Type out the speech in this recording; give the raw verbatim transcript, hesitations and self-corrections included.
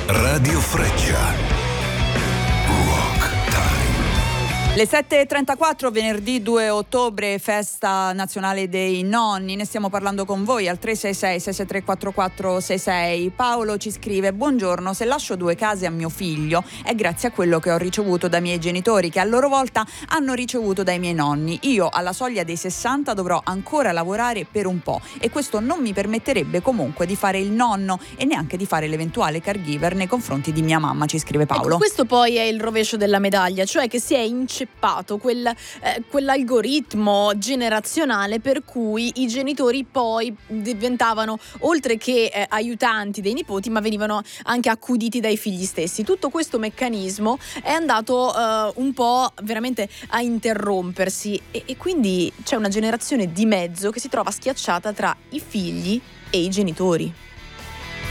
Radio Freccia. Le sette e trentaquattro, venerdì due ottobre, festa nazionale dei nonni. Ne stiamo parlando con voi al tre sei sei sei sei tre quattro quattro sei sei. Paolo ci scrive: buongiorno, se lascio due case a mio figlio è grazie a quello che ho ricevuto dai miei genitori, che a loro volta hanno ricevuto dai miei nonni. Io alla soglia dei sessanta dovrò ancora lavorare per un po' e questo non mi permetterebbe comunque di fare il nonno e neanche di fare l'eventuale caregiver nei confronti di mia mamma, ci scrive Paolo. Ecco, questo poi è il rovescio della medaglia, cioè che si è inceppato Quel, eh, quell'algoritmo generazionale per cui i genitori poi diventavano, oltre che eh, aiutanti dei nipoti, ma venivano anche accuditi dai figli stessi. Tutto questo meccanismo è andato eh, un po' veramente a interrompersi e, e quindi c'è una generazione di mezzo che si trova schiacciata tra i figli e i genitori.